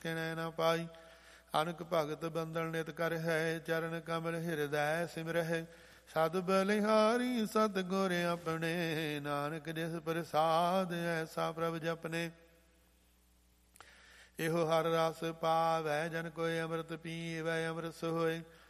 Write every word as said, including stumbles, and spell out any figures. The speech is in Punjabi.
ਕਿਣੈ ਨਾ ਪਾਈ। ਅਨਕ ਭਗਤ ਬੰਦਨ ਨਿਤ ਕਰ ਹੈ, ਚਰਨ ਕਮਲ ਹਿਰਦੈ ਸਿਮਰਹਿ। ਸਦ ਬਲਿਹਾਰੀ ਸਤਿਗੁਰ ਆਪਣੇ, ਨਾਨਕ ਜਿਸ ਪ੍ਰਸਾਦ ਐਸਾ ਪ੍ਰਭ ਜਪਨੇ। ਇਹੋ ਹਰ ਰਸ ਪਾਵੈ, ਜਨ ਕੋਇ ਅੰਮ੍ਰਿਤ ਪੀਵੈ ਅੰਮ੍ਰਿਤ ਹੋਏ।